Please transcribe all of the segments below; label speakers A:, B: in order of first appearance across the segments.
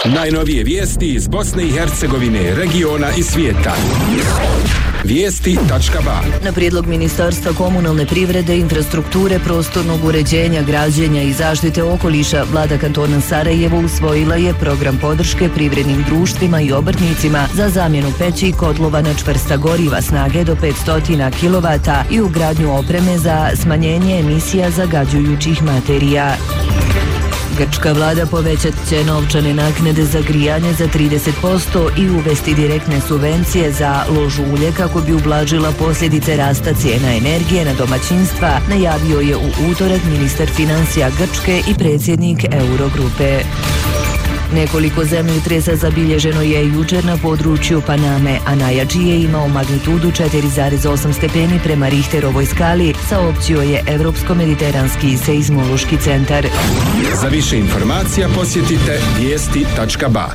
A: Najnovije vijesti iz Bosne i Hercegovine, regiona i svijeta. Vijesti.ba.
B: Na prijedlog Ministarstva komunalne privrede, infrastrukture, prostornog uređenja, građenja i zaštite okoliša, vlada kantona Sarajevo usvojila je program podrške privrednim društvima i obrtnicima za zamjenu peći i kotlova na čvrsta goriva snage do 500 kW i ugradnju opreme za smanjenje emisija zagađujućih materija. Grčka vlada povećat će novčane naknade za grijanje za 30% i uvesti direktne subvencije za lož ulje kako bi ublažila posljedice rasta cijena energije na domaćinstva, najavio je u utorak ministar financija Grčke i predsjednik Eurogrupe. Nekoliko zemljotresa zabilježeno je jučer na području Paname, a najjači je imao magnitudu 4,8 stepeni prema Richterovoj skali, saopćio je Evropsko-mediteranski seizmološki centar.
A: Za više informacija posjetite vijesti.ba.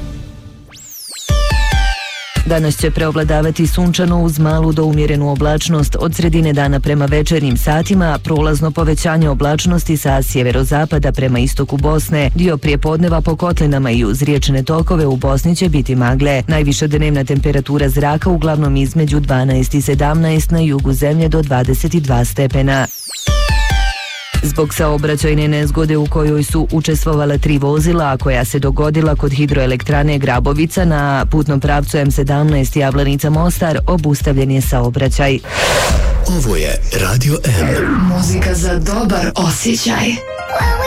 B: Danas će preovladavati sunčano uz malu do umjerenu oblačnost od sredine dana prema večernjim satima, prolazno povećanje oblačnosti sa sjeverozapada prema istoku Bosne. Dio prijepodneva po kotlinama i uz riječne tokove u Bosni će biti magle. Najviša dnevna temperatura zraka uglavnom između 12 i 17, na jugu zemlje do 22 stepena. Zbog saobraćajne nezgode u kojoj su učestvovala 3 vozila, a koja se dogodila kod hidroelektrane Grabovica na putnom pravcu M17 Javlanica Mostar, obustavljen je saobraćaj.
C: Ovo je Radio M.
D: Muzika za dobar osjećaj.